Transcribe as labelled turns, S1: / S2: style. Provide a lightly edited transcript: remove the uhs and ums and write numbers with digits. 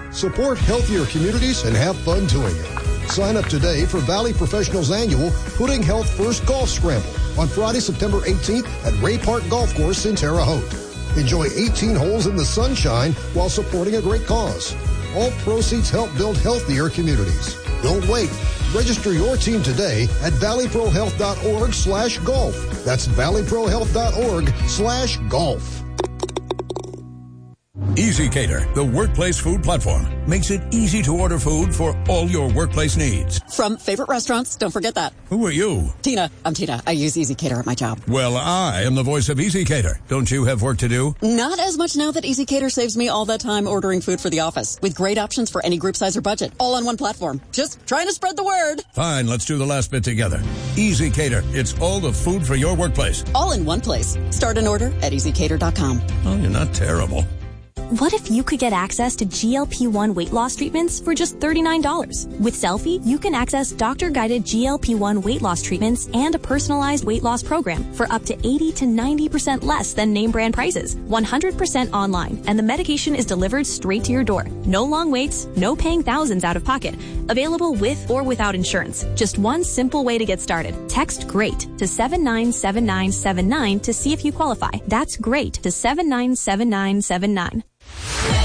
S1: Support healthier communities and have fun doing it. Sign up today for Valley Professionals' annual Putting Health First Golf Scramble on Friday, September 18th at Ray Park Golf Course in Terre Haute. Enjoy 18 holes in the sunshine while supporting a great cause. All proceeds help build healthier communities. Don't wait. Register your team today at valleyprohealth.org/golf. That's valleyprohealth.org/golf.
S2: EasyCater, the workplace food platform, makes it easy to order food for all your workplace needs.
S3: From favorite restaurants, don't forget that.
S2: Who are you?
S3: Tina. I'm Tina. I use EasyCater at my job.
S2: Well, I am the voice of EasyCater. Don't you have work to do?
S3: Not as much now that EasyCater saves me all that time ordering food for the office. With great options for any group size or budget. All on one platform. Just trying to spread the word.
S2: Fine, let's do the last bit together. EasyCater. It's all the food for your workplace.
S3: All in one place. Start an order at EasyCater.com.
S2: Oh, you're not terrible.
S4: What if you could get access to GLP-1 weight loss treatments for just $39? With Selfie, you can access doctor-guided GLP-1 weight loss treatments and a personalized weight loss program for up to 80 to 90% less than name brand prices, 100% online, and the medication is delivered straight to your door. No long waits, no paying thousands out of pocket. Available with or without insurance. Just one simple way to get started. Text GREAT to 797979 to see if you qualify. That's GREAT to 797979.